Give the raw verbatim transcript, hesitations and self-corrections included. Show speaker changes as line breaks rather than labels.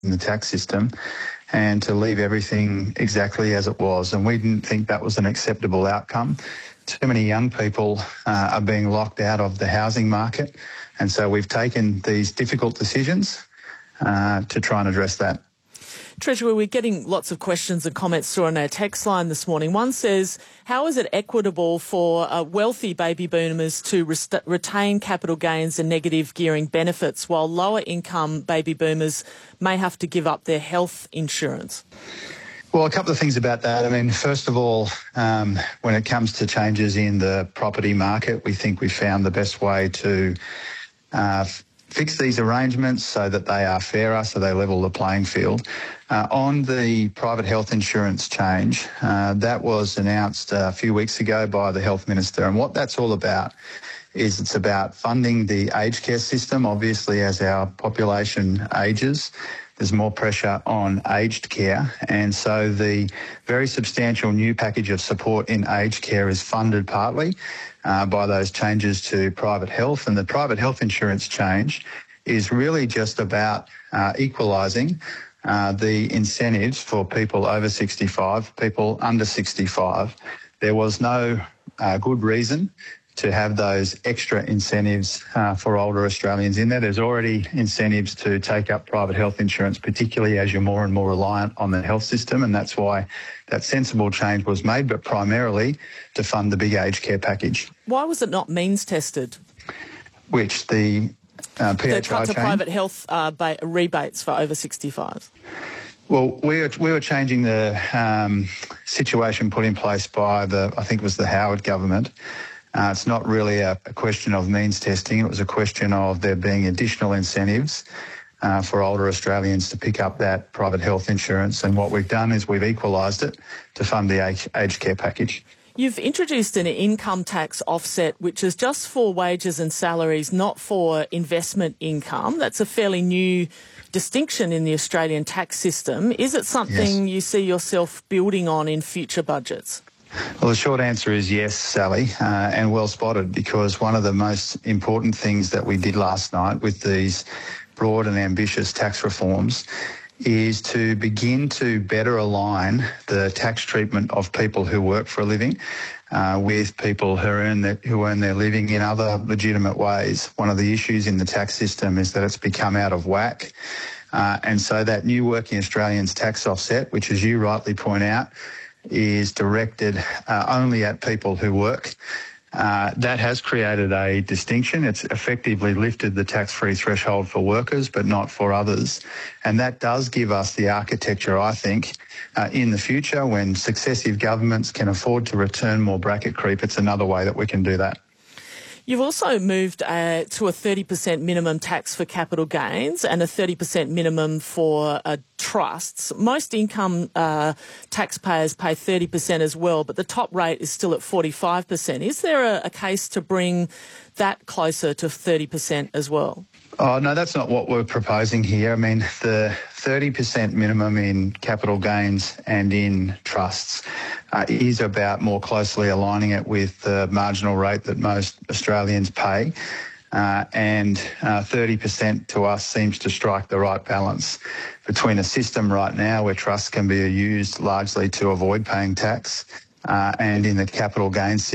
the tax system and to leave everything exactly as it was. And we didn't think that was an acceptable outcome. Too many young people uh, are being locked out of the housing market. And so we've taken these difficult decisions uh, to try and address that.
Treasurer, we're getting lots of questions and comments through on our text line this morning. One says, how is it equitable for uh, wealthy baby boomers to rest- retain capital gains and negative gearing benefits while lower income baby boomers may have to give up their health insurance?
Well, a couple of things about that. I mean, first of all, um, when it comes to changes in the property market, we think we found the best way to uh, fix these arrangements so that they are fairer, so they level the playing field. Uh, on the private health insurance change, uh, that was announced a few weeks ago by the Health Minister, and what that's all about is it's about funding the aged care system. Obviously, as our population ages, there's more pressure on aged care, and so the very substantial new package of support in aged care is funded partly uh, by those changes to private health. And the private health insurance change is really just about uh, equalising uh, the incentives for people over sixty-five, people under sixty-five. There was no uh, good reason to have those extra incentives uh, for older Australians in there. There's already incentives to take up private health insurance, particularly as you're more and more reliant on the health system, and that's why that sensible change was made, but primarily to fund the big aged care package.
Why was it not means tested?
Which, the uh, P H I
The cut to
change?
private health uh, ba- rebates for over sixty-fives.
Well, we were, we were changing the um, situation put in place by the, I think it was the Howard government. Uh, it's not really a, a question of means testing. It was a question of there being additional incentives uh, for older Australians to pick up that private health insurance. And what we've done is we've equalised it to fund the age, aged care package.
You've introduced an income tax offset, which is just for wages and salaries, not for investment income. That's a fairly new distinction in the Australian tax system. Is it something
Yes.
you see yourself building on in future budgets?
Well, the short answer is yes, Sally, uh, and well spotted, because one of the most important things that we did last night with these broad and ambitious tax reforms is to begin to better align the tax treatment of people who work for a living uh, with people who earn, their, who earn their living in other legitimate ways. One of the issues in the tax system is that it's become out of whack. Uh, and so that new Working Australians tax offset, which, as you rightly point out, is directed uh, only at people who work. Uh, that has created a distinction. It's effectively lifted the tax-free threshold for workers, but not for others. And that does give us the architecture, I think, uh, in the future when successive governments can afford to return more bracket creep. It's another way that we can do that.
You've also moved uh, to a thirty percent minimum tax for capital gains and a thirty percent minimum for uh, trusts. Most income uh, taxpayers pay thirty percent as well, but the top rate is still at forty-five percent. Is there a, a case to bring that closer to thirty percent as well?
Oh, no, that's not what we're proposing here. I mean, the thirty percent minimum in capital gains and in trusts uh, is about more closely aligning it with the marginal rate that most Australians pay. Uh, and uh, thirty percent to us seems to strike the right balance between a system right now where trusts can be used largely to avoid paying tax uh, and in the capital gains system